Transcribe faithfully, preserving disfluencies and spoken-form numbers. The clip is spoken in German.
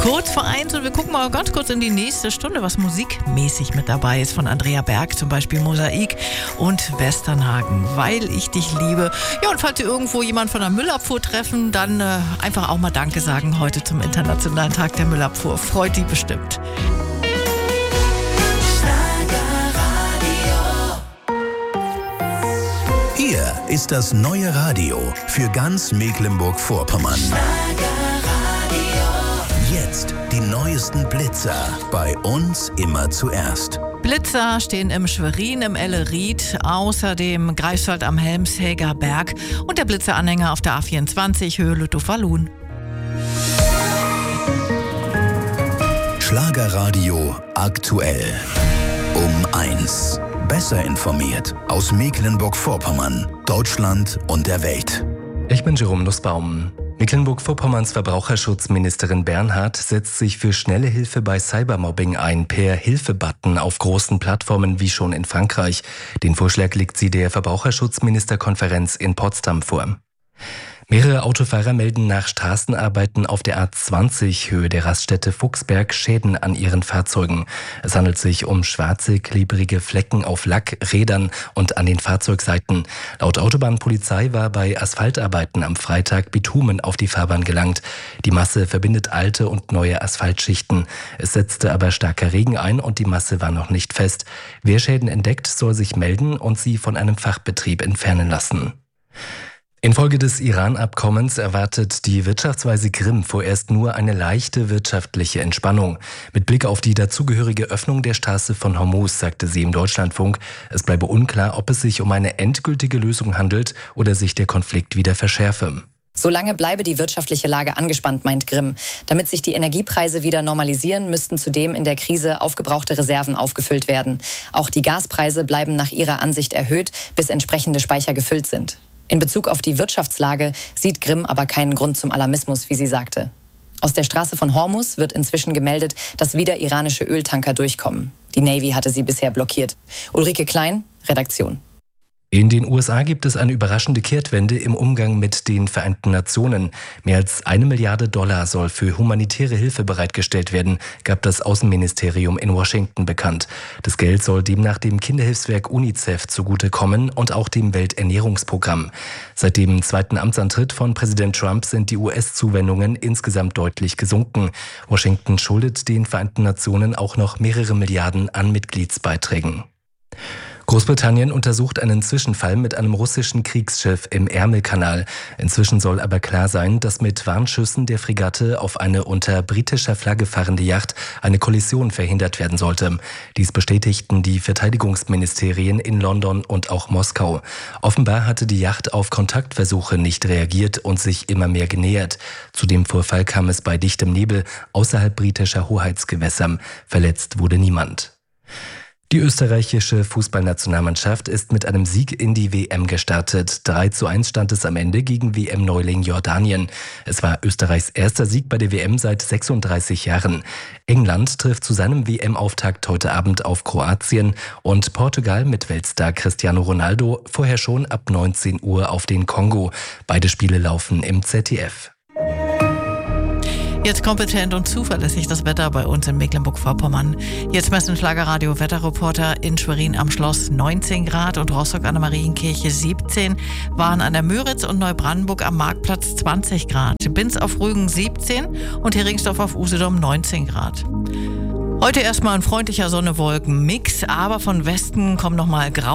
Kurz vor eins und wir gucken mal ganz kurz in die nächste Stunde, was musikmäßig mit dabei ist. Von Andrea Berg zum Beispiel Mosaik und Westernhagen, weil ich dich liebe. Ja, und falls ihr irgendwo jemanden von der Müllabfuhr treffen, dann äh, einfach auch mal Danke sagen heute zum Internationalen Tag der Müllabfuhr. Freut die bestimmt. Hier ist das neue Radio für ganz Mecklenburg-Vorpommern. Jetzt die neuesten Blitzer. Bei uns immer zuerst. Blitzer stehen im Schwerin, im Ellerried, außerdem Greifswald am Helmshäger Berg und der Blitzeranhänger auf der A vierundzwanzig Höhe Lüttow-Wallun. Schlagerradio aktuell. Um eins. Besser informiert aus Mecklenburg-Vorpommern, Deutschland und der Welt. Ich bin Jerome Nussbaum. Mecklenburg-Vorpommerns Verbraucherschutzministerin Bernhard setzt sich für schnelle Hilfe bei Cybermobbing ein, per Hilfe-Button auf großen Plattformen wie schon in Frankreich. Den Vorschlag legt sie der Verbraucherschutzministerkonferenz in Potsdam vor. Mehrere Autofahrer melden nach Straßenarbeiten auf der A zwanzig Höhe der Raststätte Fuchsberg Schäden an ihren Fahrzeugen. Es handelt sich um schwarze, klebrige Flecken auf Lack, Rädern und an den Fahrzeugseiten. Laut Autobahnpolizei war bei Asphaltarbeiten am Freitag Bitumen auf die Fahrbahn gelangt. Die Masse verbindet alte und neue Asphaltschichten. Es setzte aber starker Regen ein und die Masse war noch nicht fest. Wer Schäden entdeckt, soll sich melden und sie von einem Fachbetrieb entfernen lassen. Infolge des Iran-Abkommens erwartet die Wirtschaftsweise Grimm vorerst nur eine leichte wirtschaftliche Entspannung. Mit Blick auf die dazugehörige Öffnung der Straße von Hormuz sagte sie im Deutschlandfunk, es bleibe unklar, ob es sich um eine endgültige Lösung handelt oder sich der Konflikt wieder verschärfe. Solange bleibe die wirtschaftliche Lage angespannt, meint Grimm. Damit sich die Energiepreise wieder normalisieren, müssten zudem in der Krise aufgebrauchte Reserven aufgefüllt werden. Auch die Gaspreise bleiben nach ihrer Ansicht erhöht, bis entsprechende Speicher gefüllt sind. In Bezug auf die Wirtschaftslage sieht Grimm aber keinen Grund zum Alarmismus, wie sie sagte. Aus der Straße von Hormuz wird inzwischen gemeldet, dass wieder iranische Öltanker durchkommen. Die Navy hatte sie bisher blockiert. Ulrike Klein, Redaktion. In den U S A gibt es eine überraschende Kehrtwende im Umgang mit den Vereinten Nationen. Mehr als eine Milliarde Dollar soll für humanitäre Hilfe bereitgestellt werden, gab das Außenministerium in Washington bekannt. Das Geld soll demnach dem Kinderhilfswerk UNICEF zugutekommen und auch dem Welternährungsprogramm. Seit dem zweiten Amtsantritt von Präsident Trump sind die U S-Zuwendungen insgesamt deutlich gesunken. Washington schuldet den Vereinten Nationen auch noch mehrere Milliarden an Mitgliedsbeiträgen. Großbritannien untersucht einen Zwischenfall mit einem russischen Kriegsschiff im Ärmelkanal. Inzwischen soll aber klar sein, dass mit Warnschüssen der Fregatte auf eine unter britischer Flagge fahrende Yacht eine Kollision verhindert werden sollte. Dies bestätigten die Verteidigungsministerien in London und auch Moskau. Offenbar hatte die Yacht auf Kontaktversuche nicht reagiert und sich immer mehr genähert. Zu dem Vorfall kam es bei dichtem Nebel außerhalb britischer Hoheitsgewässern. Verletzt wurde niemand. Die österreichische Fußballnationalmannschaft ist mit einem Sieg in die W M gestartet. drei zu eins stand es am Ende gegen W M-Neuling Jordanien. Es war Österreichs erster Sieg bei der W M seit sechsunddreißig Jahren. England trifft zu seinem W M-Auftakt heute Abend auf Kroatien und Portugal mit Weltstar Cristiano Ronaldo vorher schon ab neunzehn Uhr auf den Kongo. Beide Spiele laufen im Z D F. Jetzt kompetent und zuverlässig das Wetter bei uns in Mecklenburg-Vorpommern. Jetzt messen Schlagerradio Wetterreporter in Schwerin am Schloss neunzehn Grad und Rostock an der Marienkirche siebzehn, waren an der Müritz und Neubrandenburg am Marktplatz zwanzig Grad, Binz auf Rügen siebzehn und Heringsdorf auf Usedom neunzehn Grad. Heute erstmal ein freundlicher Sonne-Wolken-Mix, aber von Westen kommen nochmal grau